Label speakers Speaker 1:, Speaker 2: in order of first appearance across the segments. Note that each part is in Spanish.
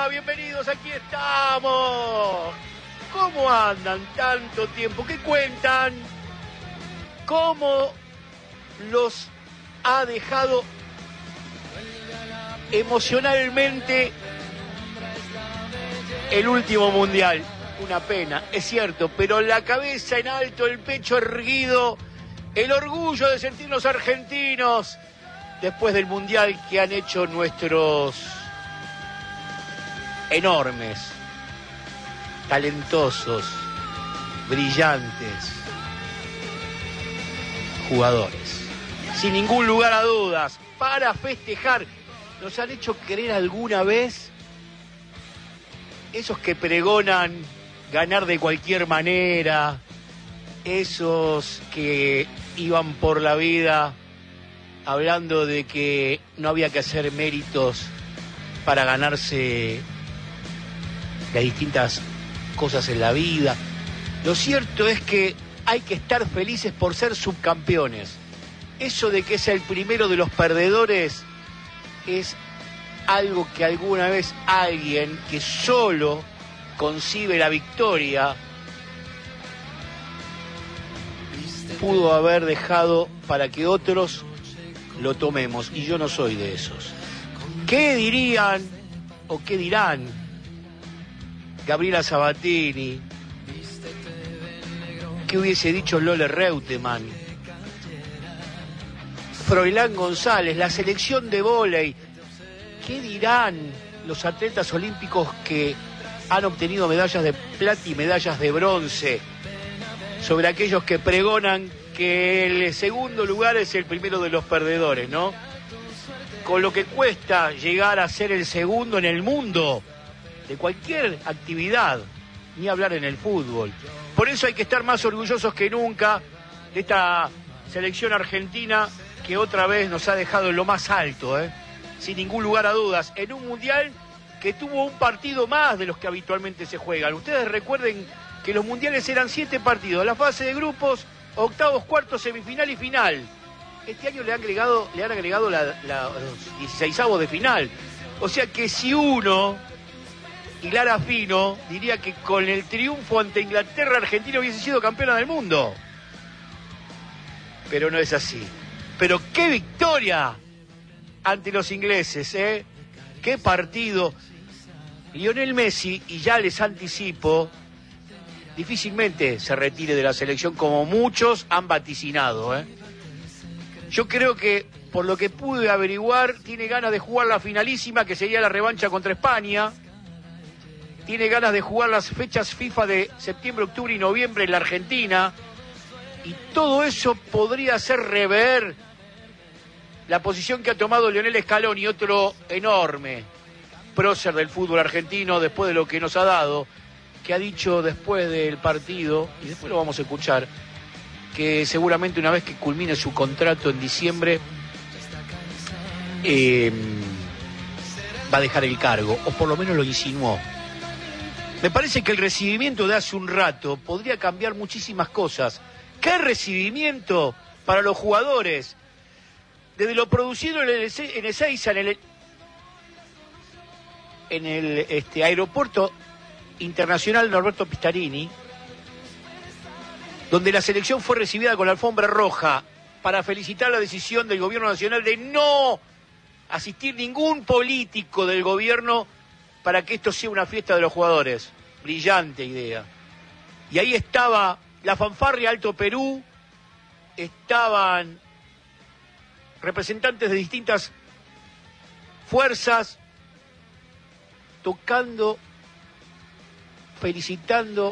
Speaker 1: va? Bienvenidos, aquí estamos. ¿Cómo andan tanto tiempo? ¿Qué cuentan? ¿Cómo los ha dejado emocionalmente el último mundial? Una pena, es cierto, pero la cabeza en alto, el pecho erguido, el orgullo de sentirnos argentinos después del mundial que han hecho nuestros enormes, talentosos, brillantes jugadores. Sin ningún lugar a dudas, para festejar, nos han hecho creer alguna vez esos que pregonan ganar de cualquier manera, esos que iban por la vida hablando de que no había que hacer méritos para ganarse las distintas cosas en la vida. Lo cierto es que hay que estar felices por ser subcampeones. Eso de que es el primero de los perdedores es algo que alguna vez alguien que solo concibe la victoria pudo haber dejado para que otros lo tomemos, y yo no soy de esos. ¿Qué dirían o qué dirán Gabriela Sabatini? ¿Qué hubiese dicho Lola Reutemann? Froilán González, la selección de vóley. ¿Qué dirán los atletas olímpicos que han obtenido medallas de plata y medallas de bronce sobre aquellos que pregonan que el segundo lugar es el primero de los perdedores, ¿no? Con lo que cuesta llegar a ser el segundo en el mundo de cualquier actividad, ni hablar en el fútbol. Por eso hay que estar más orgullosos que nunca de esta selección argentina que otra vez nos ha dejado en lo más alto, sin ningún lugar a dudas, en un mundial que tuvo un partido más de los que habitualmente se juegan. Ustedes recuerden que los mundiales eran 7 partidos, la fase de grupos, octavos, cuartos, semifinal y final. Este año le han agregado los 16avos de final. O sea que si uno hilara fino, diría que con el triunfo ante Inglaterra, Argentina hubiese sido campeona del mundo. Pero no es así. Pero qué victoria ante los ingleses, qué partido. Lionel Messi, y ya les anticipo, difícilmente se retire de la selección como muchos han vaticinado. Yo creo que, por lo que pude averiguar, tiene ganas de jugar la finalísima, que sería la revancha contra España. Tiene ganas de jugar las fechas FIFA de septiembre, octubre y noviembre en la Argentina. Y todo eso podría hacer rever la posición que ha tomado Lionel Scaloni, otro enorme prócer del fútbol argentino, después de lo que nos ha dado, que ha dicho después del partido, y después lo vamos a escuchar, que seguramente una vez que culmine su contrato en diciembre va a dejar el cargo, o por lo menos lo insinuó. Me parece que el recibimiento de hace un rato podría cambiar muchísimas cosas. ¿Qué recibimiento para los jugadores? Desde lo producido en Ezeiza, en el aeropuerto internacional Norberto Pistarini, donde la selección fue recibida con la alfombra roja para felicitar la decisión del gobierno nacional de no asistir ningún político del gobierno para que esto sea una fiesta de los jugadores. Brillante idea. Y ahí estaba la fanfarria Alto Perú, estaban representantes de distintas fuerzas tocando, felicitando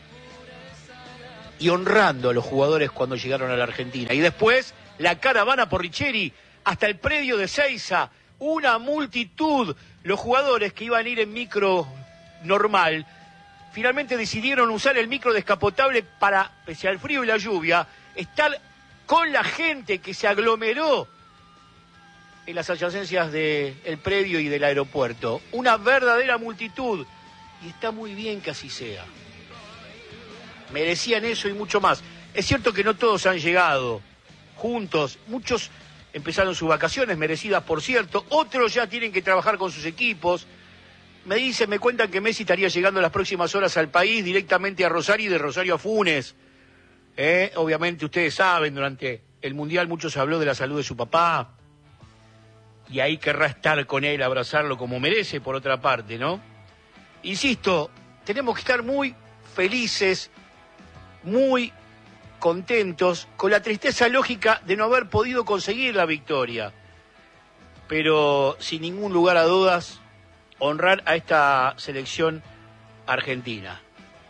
Speaker 1: y honrando a los jugadores cuando llegaron a la Argentina. Y después la caravana Porricheri hasta el predio de Ezeiza, una multitud. Los jugadores que iban a ir en micro normal finalmente decidieron usar el micro descapotable para, pese al frío y la lluvia, estar con la gente que se aglomeró en las adyacencias del predio y del aeropuerto. Una verdadera multitud. Y está muy bien que así sea. Merecían eso y mucho más. Es cierto que no todos han llegado juntos. Muchos empezaron sus vacaciones, merecidas por cierto. Otros ya tienen que trabajar con sus equipos. me cuentan que Messi estaría llegando en las próximas horas al país, directamente a Rosario y de Rosario a Funes. Obviamente ustedes saben, durante el Mundial mucho se habló de la salud de su papá, y ahí querrá estar con él, abrazarlo como merece, por otra parte, ¿no? Insisto, tenemos que estar muy felices, muy contentos, con la tristeza lógica de no haber podido conseguir la victoria. Pero sin ningún lugar a dudas, honrar a esta selección argentina,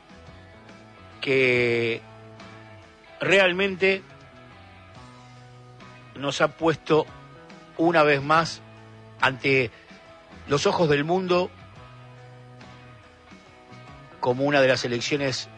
Speaker 1: que realmente nos ha puesto una vez más ante los ojos del mundo como una de las selecciones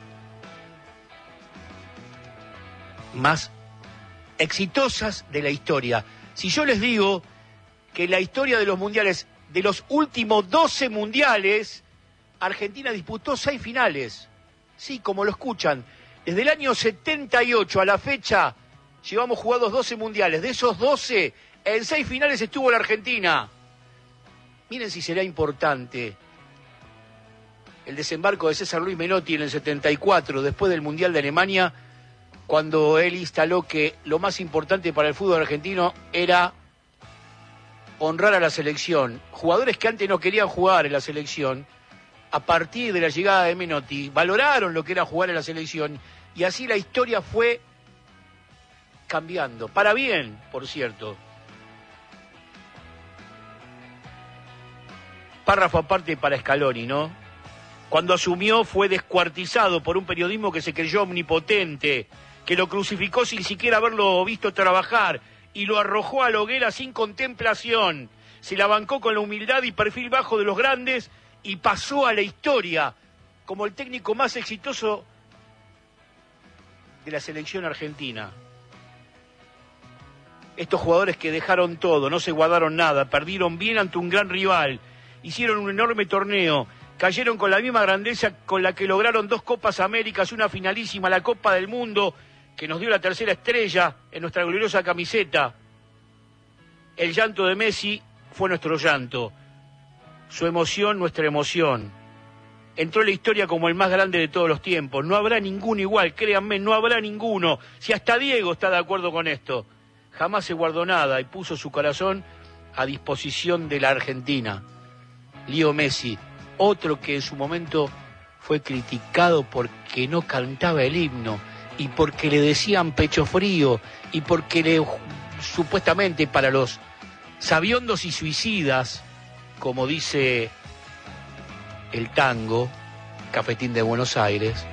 Speaker 1: más exitosas de la historia. Si yo les digo que en la historia de los mundiales, de los últimos 12 mundiales, Argentina disputó 6 finales. Sí, como lo escuchan. Desde el año 78 a la fecha, llevamos jugados 12 mundiales. De esos 12, en 6 finales estuvo la Argentina. Miren si será importante el desembarco de César Luis Menotti en el 74, después del Mundial de Alemania, cuando él instaló que lo más importante para el fútbol argentino era honrar a la selección. Jugadores que antes no querían jugar en la selección, a partir de la llegada de Menotti, valoraron lo que era jugar en la selección, y así la historia fue cambiando. Para bien, por cierto. Párrafo aparte para Scaloni, ¿no? Cuando asumió fue descuartizado por un periodismo que se creyó omnipotente, que lo crucificó sin siquiera haberlo visto trabajar y lo arrojó a la hoguera sin contemplación. Se la bancó con la humildad y perfil bajo de los grandes y pasó a la historia como el técnico más exitoso de la selección argentina. Estos jugadores que dejaron todo, no se guardaron nada, perdieron bien ante un gran rival, hicieron un enorme torneo, cayeron con la misma grandeza con la que lograron 2 Copas Américas, una finalísima, la Copa del Mundo, que nos dio la tercera estrella en nuestra gloriosa camiseta. El llanto de Messi fue nuestro llanto, su emoción nuestra emoción. Entró en la historia como el más grande de todos los tiempos. No habrá ninguno igual, créanme, no habrá ninguno. Si hasta Diego está de acuerdo con esto. Jamás se guardó nada y puso su corazón a disposición de la Argentina. Leo Messi, otro que en su momento fue criticado porque no cantaba el himno y porque le decían pecho frío y porque supuestamente para los sabiondos y suicidas, como dice el tango, Cafetín de Buenos Aires,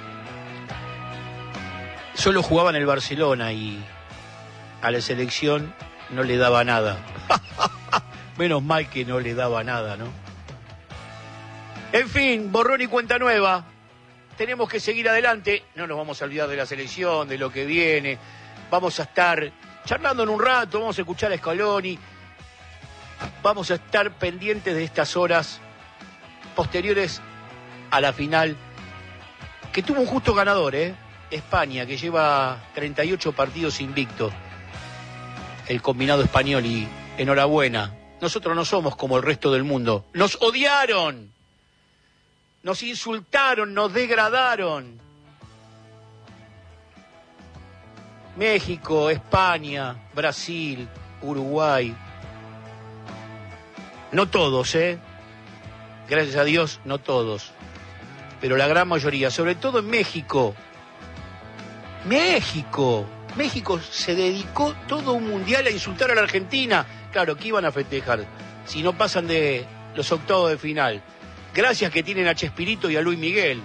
Speaker 1: solo jugaba en el Barcelona y a la selección no le daba nada. Menos mal que no le daba nada, ¿no? En fin, borrón y cuenta nueva. Tenemos que seguir adelante. No nos vamos a olvidar de la selección, de lo que viene. Vamos a estar charlando en un rato, vamos a escuchar a Scaloni. Vamos a estar pendientes de estas horas posteriores a la final, que tuvo un justo ganador, España, que lleva 38 partidos invicto, el combinado español, y enhorabuena. Nosotros no somos como el resto del mundo. Nos odiaron, nos insultaron, nos degradaron. México, España, Brasil, Uruguay. No todos, gracias a Dios, no todos, pero la gran mayoría, sobre todo en México. México se dedicó todo un mundial a insultar a la Argentina. Claro, ¿qué iban a festejar si no pasan de los octavos de final? Gracias que tienen a Chespirito y a Luis Miguel.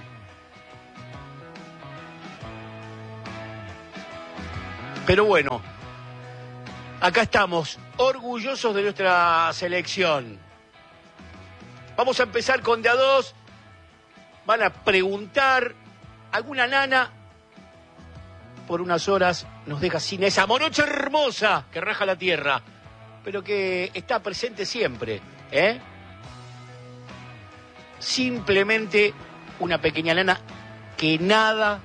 Speaker 1: Pero bueno, acá estamos, orgullosos de nuestra selección. Vamos a empezar con de a dos. Van a preguntar. Alguna nana por unas horas nos deja sin esa morocha hermosa que raja la tierra, pero que está presente siempre, Simplemente una pequeña nana que nada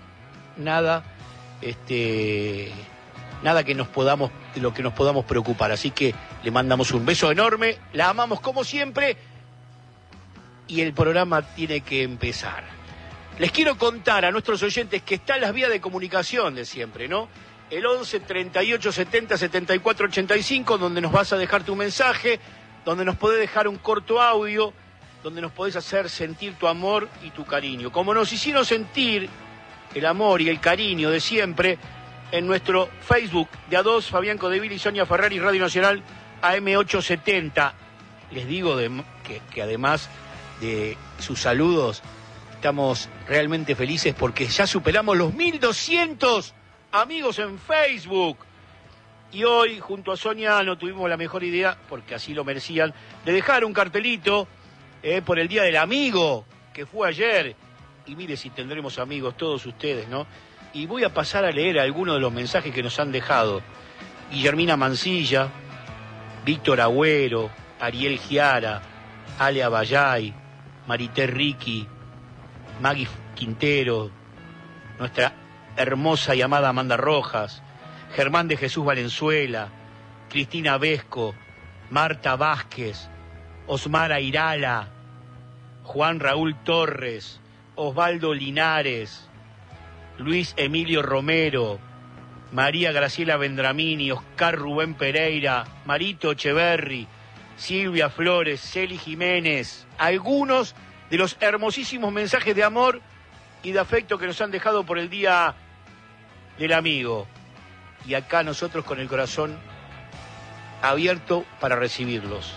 Speaker 1: que nos podamos, de lo que nos podamos preocupar. Así que le mandamos un beso enorme, la amamos como siempre y el programa tiene que empezar. Les quiero contar a nuestros oyentes que están las vías de comunicación de siempre, ¿no? El 11 38 70 74 85, donde nos vas a dejar tu mensaje, donde nos podés dejar un corto audio, donde nos podés hacer sentir tu amor y tu cariño. Como nos hicieron sentir el amor y el cariño de siempre en nuestro Facebook de A2, Fabián Codeville y Sonia Ferrari, Radio Nacional AM870. Les digo que además de sus saludos, estamos realmente felices porque ya superamos los 1.200 amigos en Facebook. Y hoy, junto a Sonia, no tuvimos la mejor idea, porque así lo merecían, de dejar un cartelito por el Día del Amigo, que fue ayer. Y mire si tendremos amigos todos ustedes, ¿no? Y voy a pasar a leer algunos de los mensajes que nos han dejado. Guillermina Mancilla, Víctor Agüero, Ariel Giara, Ale Abayay, Marité Ricky, Maggie Quintero, nuestra hermosa y amada Amanda Rojas, Germán de Jesús Valenzuela, Cristina Vesco, Marta Vázquez, Osmara Irala, Juan Raúl Torres, Osvaldo Linares, Luis Emilio Romero, María Graciela Vendramini, Oscar Rubén Pereira, Marito Echeverri, Silvia Flores, Celi Jiménez, algunos de los hermosísimos mensajes de amor y de afecto que nos han dejado por el Día del Amigo. Y acá nosotros con el corazón abierto para recibirlos.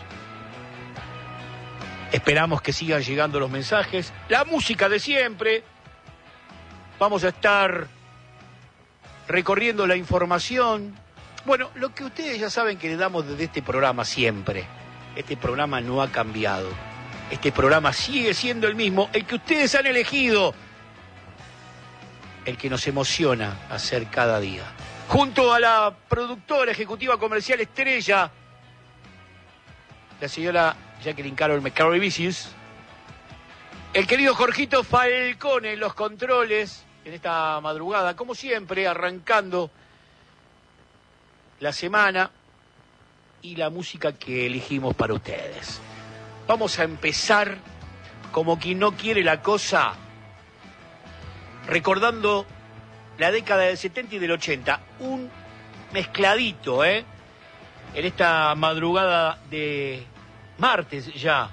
Speaker 1: Esperamos que sigan llegando los mensajes, la música de siempre. Vamos a estar recorriendo la información. Bueno, lo que ustedes ya saben que le damos desde este programa siempre. Este programa no ha cambiado. Este programa sigue siendo el mismo, el que ustedes han elegido, el que nos emociona hacer cada día. Junto a la productora ejecutiva comercial estrella, la señora Jacqueline Carol McCarry-Vicious, el querido Jorgito Falcone en los controles en esta madrugada, como siempre, arrancando la semana y la música que elegimos para ustedes. Vamos a empezar como quien no quiere la cosa, recordando la década del 70 y del 80, un mezcladito, en esta madrugada de martes ya,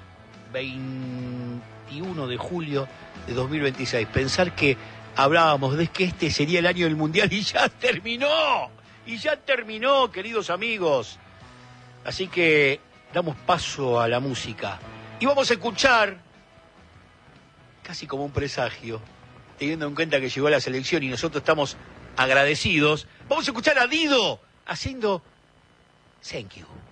Speaker 1: 21 de julio de 2026. Pensar que hablábamos de que este sería el año del Mundial y ya terminó, queridos amigos. Así que damos paso a la música y vamos a escuchar, casi como un presagio, teniendo en cuenta que llegó la selección y nosotros estamos agradecidos, vamos a escuchar a Dido haciendo Thank You.